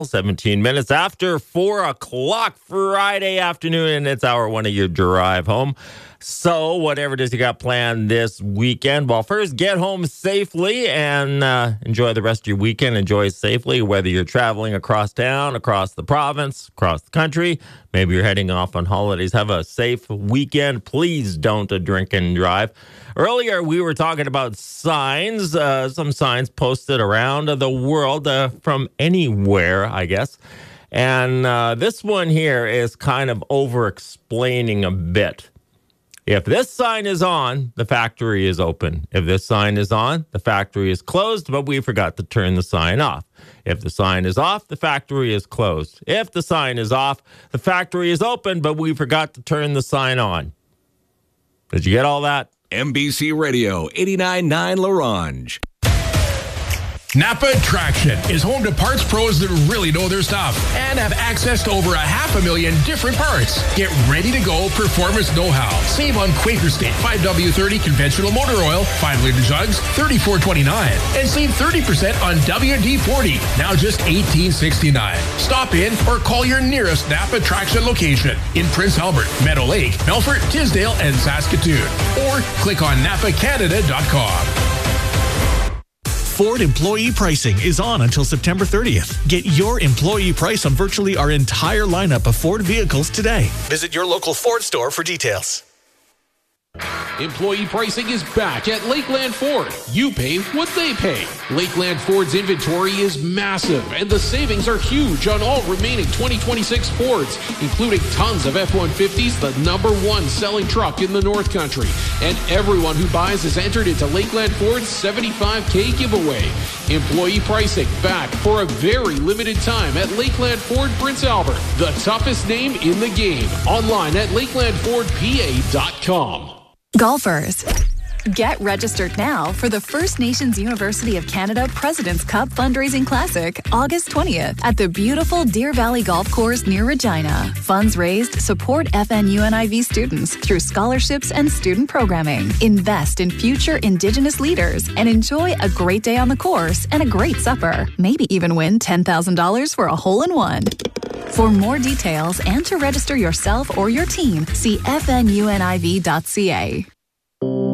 17 minutes after 4 o'clock Friday afternoon, and it's hour one of your drive home. So whatever it is you got planned this weekend, well, first get home safely and enjoy the rest of your weekend. Enjoy it safely, whether you're traveling across town, across the province, across the country. Maybe you're heading off on holidays. Have a safe weekend. Please don't drink and drive. Earlier, we were talking about signs, some signs posted around the world from anywhere, I guess. And this one here is kind of over-explaining a bit. If this sign is on, the factory is open. If this sign is on, the factory is closed, but we forgot to turn the sign off. If the sign is off, the factory is closed. If the sign is off, the factory is open, but we forgot to turn the sign on. Did you get all that? MBC Radio 89.9 LaRange. Napa Traction is home to parts pros that really know their stuff and have access to over 500,000 different parts. Get ready to go performance know-how. Save on Quaker State 5W30 conventional motor oil, 5-liter jugs, $34.29. And save 30% on WD-40, now just $18.69. Stop in or call your nearest Napa Traction location in Prince Albert, Meadow Lake, Melfort, Tisdale, and Saskatoon. Or click on napacanada.com. Ford employee pricing is on until September 30th. Get your employee price on virtually our entire lineup of Ford vehicles today. Visit your local Ford store for details. Employee pricing is back at Lakeland Ford. You pay what they pay. Lakeland Ford's inventory is massive, and the savings are huge on all remaining 2026 Fords, including tons of F-150s, the #1 selling truck in the North Country. And everyone who buys is entered into Lakeland Ford's $75K giveaway. Employee pricing back for a very limited time at Lakeland Ford Prince Albert, the toughest name in the game. Online at lakelandfordpa.com. Golfers, get registered now for the First Nations University of Canada President's Cup Fundraising Classic, August 20th at the beautiful Deer Valley Golf Course near Regina. Funds raised support FNUNIV students through scholarships and student programming. Invest in future Indigenous leaders and enjoy a great day on the course and a great supper. Maybe even win $10,000 for a hole-in-one. For more details and to register yourself or your team, see fnuniv.ca.